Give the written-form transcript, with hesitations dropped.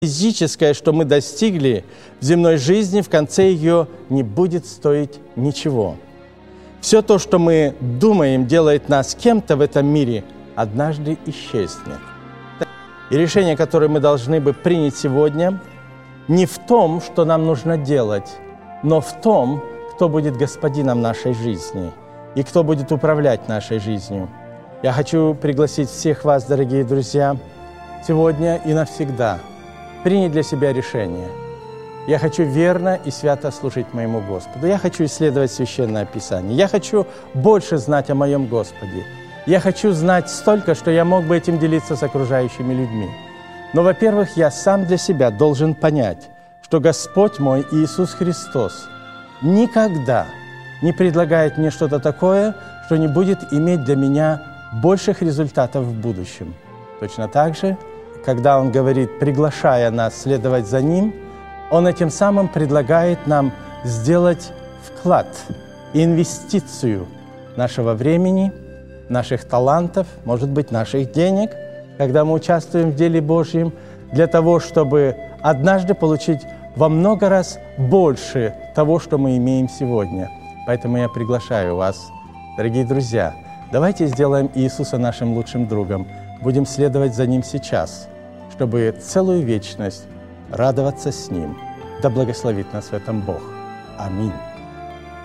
Физическое, что мы достигли в земной жизни, в конце ее не будет стоить ничего. Все то, что мы думаем, делает нас кем-то в этом мире, однажды исчезнет. И решение, которое мы должны бы принять сегодня, не в том, что нам нужно делать, но в том, кто будет господином нашей жизни и кто будет управлять нашей жизнью. Я хочу пригласить всех вас, дорогие друзья, сегодня и навсегда принять для себя решение. Я хочу верно и свято служить моему Господу. Я хочу исследовать Священное Писание. Я хочу больше знать о моем Господе. Я хочу знать столько, что я мог бы этим делиться с окружающими людьми. Но, во-первых, я сам для себя должен понять, что Господь мой Иисус Христос никогда не предлагает мне что-то такое, что не будет иметь для меня больших результатов в будущем. Точно так же, когда Он говорит, приглашая нас следовать за Ним, Он этим самым предлагает нам сделать вклад, инвестицию нашего времени, наших талантов, может быть, наших денег, когда мы участвуем в деле Божьем, для того, чтобы однажды получить во много раз больше того, что мы имеем сегодня. Поэтому я приглашаю вас, дорогие друзья, давайте сделаем Иисуса нашим лучшим другом, будем следовать за Ним сейчас, чтобы целую вечность радоваться с Ним. Да благословит нас в этом Бог. Аминь.